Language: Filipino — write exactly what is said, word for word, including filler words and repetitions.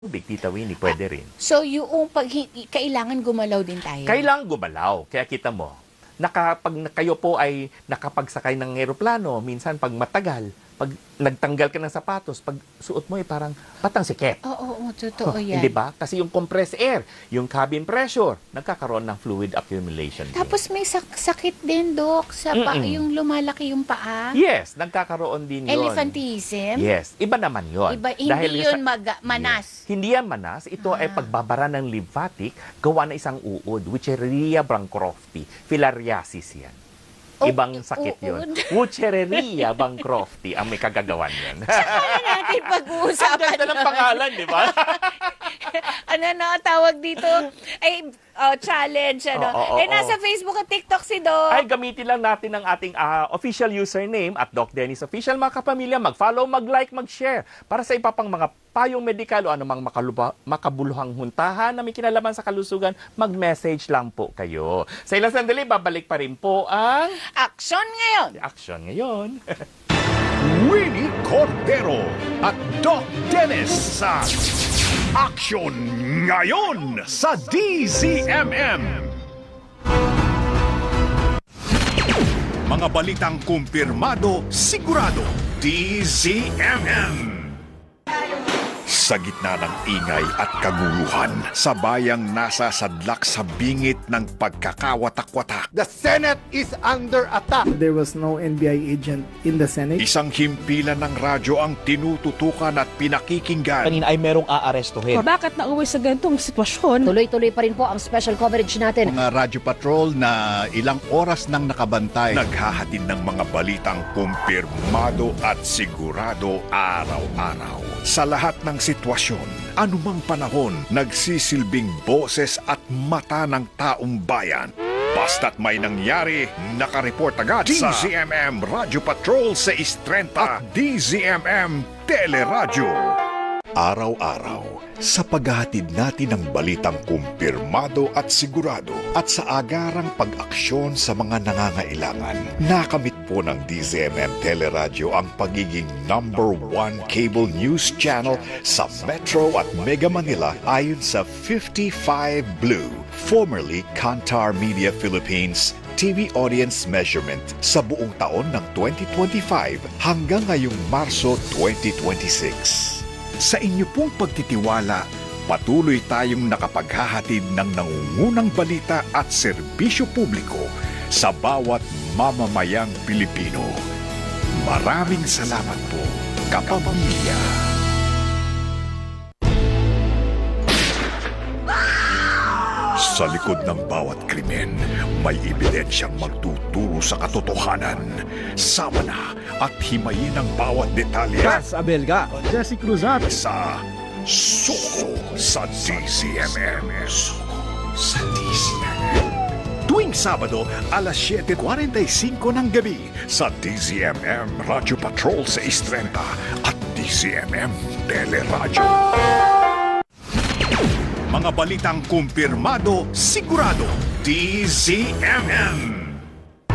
Tubig, Tita Winnie, pwede rin. So, yung pag, kailangan gumalaw din tayo? Kailangan gumalaw. Kaya kita mo, nakapag kayo po ay nakapagsakay ng eroplano, minsan pag matagal, pag nagtanggal ka ng sapatos, pag suot mo ay parang patang sikip. Oo, oo, oo, totoo yan. Hindi ba? Kasi yung compressed air, yung cabin pressure, nagkakaroon ng fluid accumulation. Tapos din. may sak- sakit din, Dok, sa pa- Mm-mm. yung lumalaki yung paa. Yes, nagkakaroon din yun. Elephantism. Yes, iba naman yun. Iba, hindi Dahil yun sa- maga- manas. Yes. Hindi yan manas. Ito ay Ah. pagbabara ng lymphatic gawa na isang uod, Wuchereria bancrofti. Filariasis yan. Oh, Ibang sakit yun. uod. Wuchereria bancrofti ang may kagagawan yan. Ano natin Ang pag-uusapan? ganda ng pangalan, di ba? Ano na tawag dito? Ay, oh, challenge, ano? Oo, oo, eh, nasa oo. Facebook at TikTok si Doc. Ay, gamitin lang natin ang ating ah, official username at Doc Dennis Official. Mga kapamilya, mag-follow, mag-like, mag-share para sa iba pang mga payong medikal o anumang makaluba, makabuluhang huntahan na may kinalaman sa kalusugan, mag-message lang po kayo. Sa ilang sandali, babalik pa rin po ang Action ngayon! action ngayon. Winnie Cordero at Doc Dennis sa Action Ngayon sa D Z M M. Mga balitang kumpirmado, sigurado, D Z M M. Sa gitna ng ingay at kaguluhan, sa bayang nasa sadlak sa bingit ng pagkakawatak-watak, The Senate is under attack. There was no N B I agent in the Senate. isang himpilan ng radyo ang tinututukan at pinakikinggan. Kanina ay merong aarestuhin. Bakit nauwi sa ganitong sitwasyon? Tuloy-tuloy pa rin po ang special coverage natin. Mga radyo patrol na ilang oras nang nakabantay. Naghahatid ng mga balitang kumpirmado at sigurado araw-araw. Sa lahat ng sitwasyon, anumang panahon, nagsisilbing boses at mata ng taong bayan. Basta't may nangyari, nakareport agad sa D Z M M Radio Patrol sa Istrenta at D Z M M Teleradyo. Araw-araw, sa paghahatid natin ng balitang kumpirmado at sigurado at sa agarang pag-aksyon sa mga nangangailangan, nakamit po ng D Z M M Teleradyo ang pagiging number one cable news channel sa Metro at Mega Manila ayon sa fifty-five Blue, formerly Kantar Media Philippines T V audience measurement sa buong taon ng twenty twenty-five hanggang ngayong Marso twenty twenty-six. Sa inyo pong pagtitiwala, patuloy tayong nakapaghahatid ng nangungunang balita at serbisyo publiko sa bawat mamamayang Pilipino. Maraming salamat po, kapamilya. Sa likod ng bawat krimen, may ebidensyang magtuturo sa katotohanan. Sama na at himayin ang bawat detalye Gas Abelga. Jesse Cruzat. sa Suko sa D Z M M. Suko sa D Z M M. Tuwing Sabado, alas siyete forty-five ng gabi sa D Z M M Radio Patrol sa Istrenta at D Z M M Teleradyo. Mga balitang kumpirmado, sigurado, D Z M M.